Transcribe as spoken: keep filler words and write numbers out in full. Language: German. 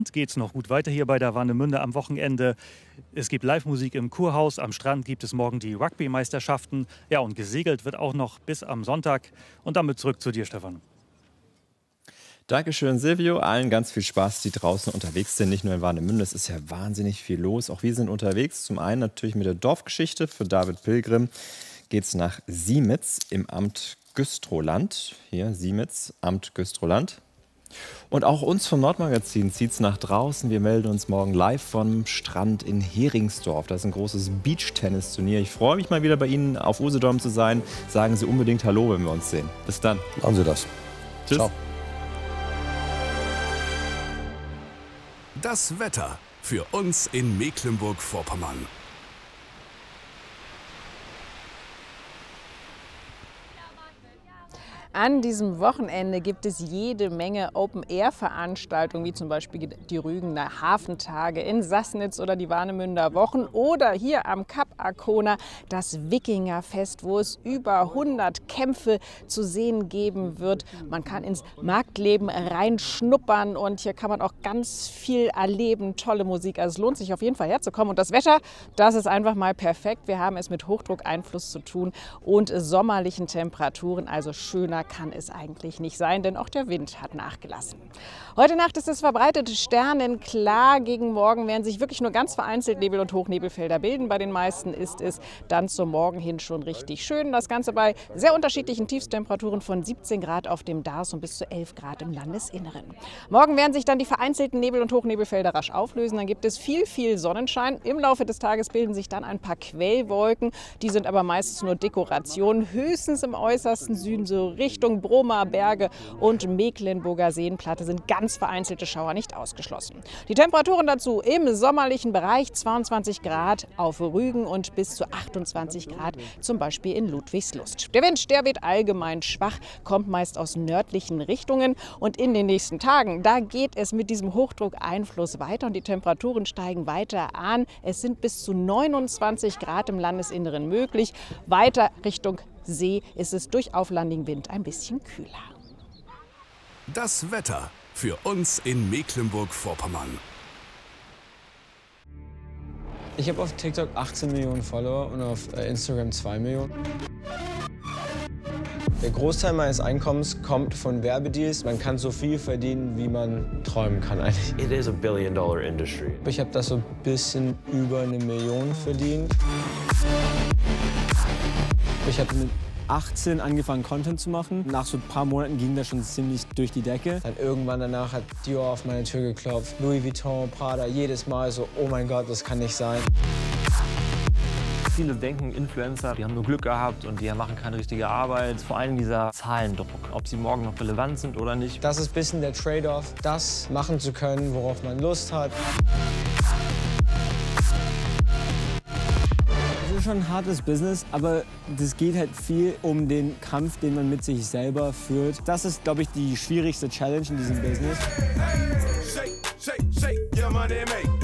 Geht's noch gut weiter hier bei der Warnemünde am Wochenende. Es gibt Live-Musik im Kurhaus, am Strand gibt es morgen die Rugby-Meisterschaften. Ja, und gesegelt wird auch noch bis am Sonntag. Und damit zurück zu dir, Stefan. Dankeschön, Silvio. Allen ganz viel Spaß, die draußen unterwegs sind. Nicht nur in Warnemünde, es ist ja wahnsinnig viel los. Auch wir sind unterwegs. Zum einen natürlich mit der Dorfgeschichte. Für David Pilgrim geht es nach Siemitz im Amt Güstrow-Land. Hier, Siemitz, Amt Güstrow-Land. Und auch uns vom Nordmagazin zieht es nach draußen. Wir melden uns morgen live vom Strand in Heringsdorf. Das ist ein großes Beachtennis-Turnier. Ich freue mich mal wieder bei Ihnen auf Usedom zu sein. Sagen Sie unbedingt Hallo, wenn wir uns sehen. Bis dann. Machen Sie das. Tschüss. Ciao. Das Wetter für uns in Mecklenburg-Vorpommern. An diesem Wochenende gibt es jede Menge Open-Air-Veranstaltungen, wie zum Beispiel die Rügener Hafentage in Sassnitz oder die Warnemünder Wochen oder hier am Kap Arkona das Wikingerfest, wo es über hundert Kämpfe zu sehen geben wird. Man kann ins Marktleben reinschnuppern und hier kann man auch ganz viel erleben, tolle Musik. Also es lohnt sich auf jeden Fall herzukommen. Und das Wetter, das ist einfach mal perfekt. Wir haben es mit Hochdruckeinfluss zu tun und sommerlichen Temperaturen, also schöner kann es eigentlich nicht sein, denn auch der Wind hat nachgelassen. Heute Nacht ist es verbreitet sternenklar. Gegen Morgen werden sich wirklich nur ganz vereinzelt Nebel- und Hochnebelfelder bilden. Bei den meisten ist es dann zum Morgen hin schon richtig schön. Das Ganze bei sehr unterschiedlichen Tiefstemperaturen von siebzehn Grad auf dem Dars und bis zu elf Grad im Landesinneren. Morgen werden sich dann die vereinzelten Nebel- und Hochnebelfelder rasch auflösen. Dann gibt es viel, viel Sonnenschein. Im Laufe des Tages bilden sich dann ein paar Quellwolken. Die sind aber meistens nur Dekoration. Höchstens im äußersten Süden so Richtung Bromer Berge und Mecklenburger Seenplatte sind ganz vereinzelte Schauer nicht ausgeschlossen. Die Temperaturen dazu im sommerlichen Bereich zweiundzwanzig Grad auf Rügen und bis zu achtundzwanzig Grad zum Beispiel in Ludwigslust. Der Wind, der weht allgemein schwach, kommt meist aus nördlichen Richtungen und in den nächsten Tagen, da geht es mit diesem Hochdruckeinfluss weiter und die Temperaturen steigen weiter an. Es sind bis zu neunundzwanzig Grad im Landesinneren möglich. Weiter Richtung See ist es durch auflandigen Wind ein bisschen kühler. Das Wetter für uns in Mecklenburg-Vorpommern. Ich habe auf TikTok achtzehn Millionen Follower und auf Instagram zwei Millionen. Der Großteil meines Einkommens kommt von Werbedeals. Man kann so viel verdienen, wie man träumen kann eigentlich. It is a billion dollar industry. Ich habe das so ein bisschen über eine Million verdient. Ich habe mit achtzehn angefangen, Content zu machen. Nach so ein paar Monaten ging das schon ziemlich durch die Decke. Dann irgendwann danach hat Dior auf meine Tür geklopft. Louis Vuitton, Prada, jedes Mal so, oh mein Gott, das kann nicht sein. Viele denken, Influencer, die haben nur Glück gehabt und die machen keine richtige Arbeit. Vor allem dieser Zahlendruck, ob sie morgen noch relevant sind oder nicht. Das ist ein bisschen der Trade-off, das machen zu können, worauf man Lust hat. Das ist schon ein hartes Business, aber das geht halt viel um den Kampf, den man mit sich selber führt. Das ist, glaube ich, die schwierigste Challenge in diesem Business. Shake, shake, shake your money, make.